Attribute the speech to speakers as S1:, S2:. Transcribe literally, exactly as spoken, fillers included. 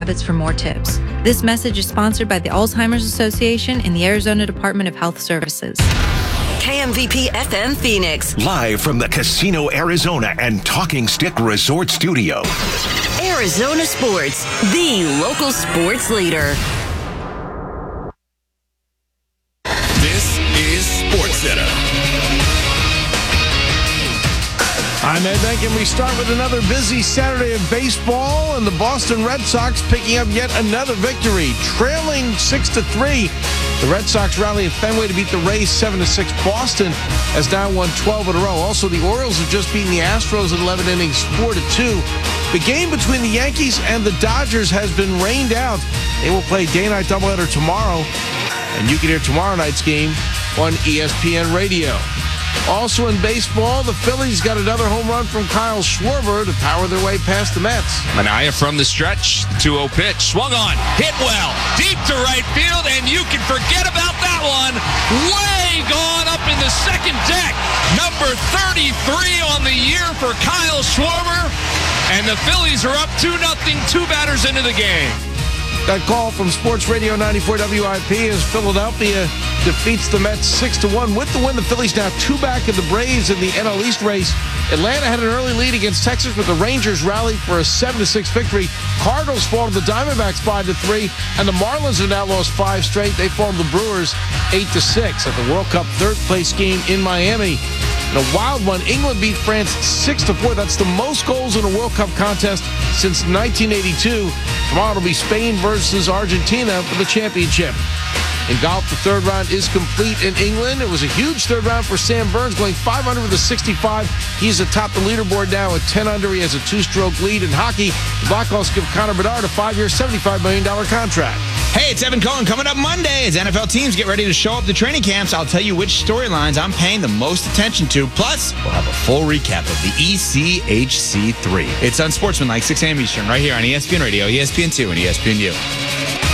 S1: habits for more tips. This message is sponsored by the Alzheimer's Association and the Arizona Department of Health Services.
S2: K M V P F M Phoenix.
S3: Live from the Casino Arizona and Talking Stick Resort Studio.
S2: Arizona Sports, the local sports leader.
S4: This is SportsCenter.
S5: I'm Ed Beck, and we start with another busy Saturday of baseball, and the Boston Red Sox picking up yet another victory, trailing six to three. The Red Sox rally at Fenway to beat the Rays seven to six. Boston has now won twelve in a row. Also, the Orioles have just beaten the Astros in eleven innings, four to two. The game between the Yankees and the Dodgers has been rained out. They will play day-night doubleheader tomorrow, and you can hear tomorrow night's game on E S P N Radio. Also in baseball, the Phillies got another home run from Kyle Schwarber to power their way past the Mets.
S6: Manaea from the stretch, two oh pitch, swung on, hit well, deep to right field, and you can forget about that one. Way gone up in the second deck. Number thirty-three on the year for Kyle Schwarber, and the Phillies are up two nothing, two batters into the game.
S5: That call from Sports Radio ninety-four W I P as Philadelphia defeats the Mets six to one. With the win, the Phillies now two back of the Braves in the N L East race. Atlanta had an early lead against Texas, but the Rangers rallied for a seven to six victory. Cardinals fall to the Diamondbacks five to three, and the Marlins have now lost five straight. They fall to the Brewers eight to six at the World Cup third-place game in Miami. In a wild one, England beat France six to four. That's the most goals in a World Cup contest since nineteen eighty-two. Tomorrow it'll be Spain versus Argentina for the championship. In golf, the third round is complete in England. It was a huge third round for Sam Burns, going five under with a sixty-five. He's atop the leaderboard now at ten under. He has a two-stroke lead. In hockey, the Blackhawks give Connor Bedard a five-year, seventy-five million dollars contract.
S7: Hey, it's Evan Cohen. Coming up Monday as N F L teams get ready to show up to training camps, I'll tell you which storylines I'm paying the most attention to. Plus, we'll have a full recap of the E C H C three. It's Unsportsmanlike, six a.m. Eastern, right here on E S P N Radio, E S P N two, and E S P N U.